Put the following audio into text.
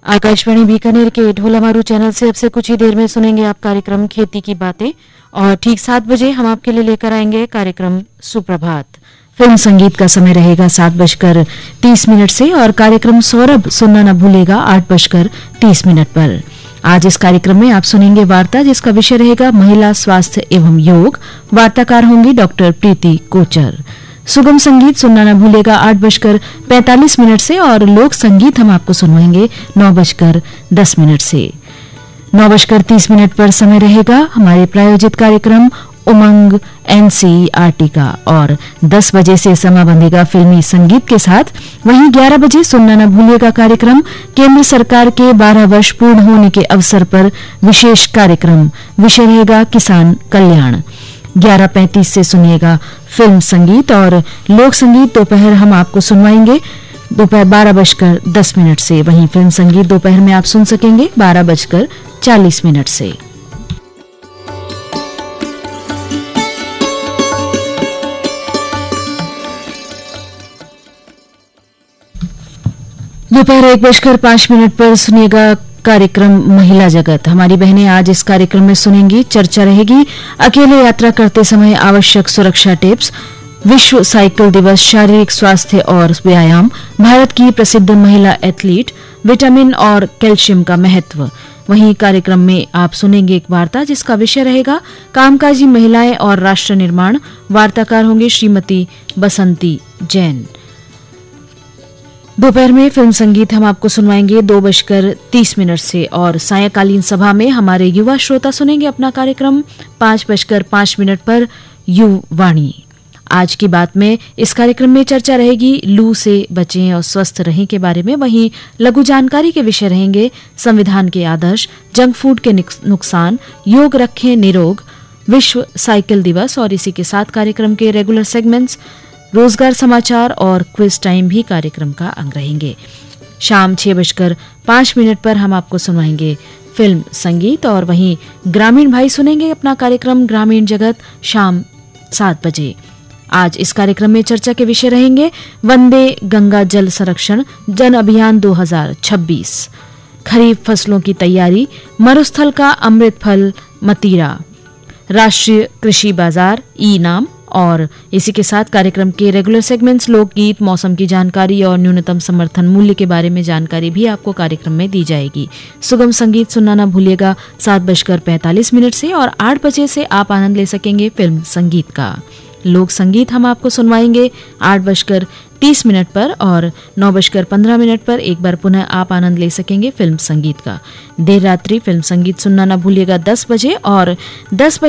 आकाशवाणी बीकानेर के ढोलामारू चैनल से अब से कुछ ही देर में सुनेंगे आप कार्यक्रम खेती की बातें और ठीक 7 बजे हम आपके लिए लेकर आएंगे कार्यक्रम सुप्रभात। फिल्म संगीत का समय रहेगा 7:30 से और कार्यक्रम सौरभ सुनना न भूलेगा 8:30 पर। आज इस कार्यक्रम में आप सुनेंगे वार्ता जिसका विषय रहेगा महिला स्वास्थ्य एवं योग। वार्ताकार होंगी डॉक्टर प्रीति कोचर। सुगम संगीत सुनना न भूलेगा 8:45 से और लोक संगीत हम आपको सुनवाएंगे 9:10 से। 9:30 पर समय रहेगा हमारे प्रायोजित कार्यक्रम उमंग एनसीईआरटी का और 10 बजे से समा बंधेगा फिल्मी संगीत के साथ। वहीं 11 बजे सुनना न भूलेगा कार्यक्रम केंद्र सरकार के 12 वर्ष पूर्ण होने के अवसर पर विशेष कार्यक्रम। विषय रहेगा किसान कल्याण। 11:35 से सुनिएगा फिल्म संगीत और लोक संगीत दोपहर हम आपको सुनवाएंगे दोपहर 12:10 से। वहीं फिल्म संगीत दोपहर में आप सुन सकेंगे 12:40 से। दोपहर 1:05 पर सुनिएगा कार्यक्रम महिला जगत। हमारी बहनें आज इस कार्यक्रम में सुनेंगी। चर्चा रहेगी अकेले यात्रा करते समय आवश्यक सुरक्षा टिप्स, विश्व साइकिल दिवस, शारीरिक स्वास्थ्य और व्यायाम, भारत की प्रसिद्ध महिला एथलीट, विटामिन और कैल्शियम का महत्व। वहीं कार्यक्रम में आप सुनेंगे एक वार्ता जिसका विषय रहेगा कामकाजी महिलाएं और राष्ट्र निर्माण। वार्ताकार होंगे श्रीमती बसंती जैन। दोपहर में फिल्म संगीत हम आपको सुनवाएंगे 2:30 से और सायंकालीन सभा में हमारे युवा श्रोता सुनेंगे अपना कार्यक्रम 5:05 पर युवाणी। आज की बात में इस कार्यक्रम में चर्चा रहेगी लू से बचें और स्वस्थ रहें के बारे में। वहीं लघु जानकारी के विषय रहेंगे संविधान के आदर्श, जंक फूड के नुकसान, योग रखें निरोग, विश्व साइकिल दिवस और इसी के साथ कार्यक्रम के रेगुलर सेगमेंट्स, रोजगार समाचार और क्विज टाइम भी कार्यक्रम का अंग रहेंगे। शाम 6:05 पर हम आपको सुनवाएंगे फिल्म संगीत और वहीं ग्रामीण भाई सुनेंगे अपना कार्यक्रम ग्रामीण जगत शाम 7 बजे। आज इस कार्यक्रम में चर्चा के विषय रहेंगे वंदे गंगा जल संरक्षण जन अभियान 2026, खरीफ फसलों की तैयारी, मरुस्थल का अमृत फल मतीरा, राष्ट्रीय कृषि बाजार ई नाम और इसी के साथ कार्यक्रम के रेगुलर सेगमेंट्स, लोकगीत, मौसम की जानकारी और न्यूनतम समर्थन मूल्य के बारे में जानकारी भी आपको कार्यक्रम में दी जाएगी। सुगम संगीत सुनना न भूलिएगा 7:45 से और 8 बजे से आप आनंद ले सकेंगे फिल्म संगीत का। लोक संगीत हम आपको सुनवाएंगे 8:30 पर और 9:15 पर एक बार पुनः आप आनंद ले सकेंगे फिल्म संगीत का। देर रात्रि फिल्म संगीत सुनना न भूलिएगा 10 बजे और 10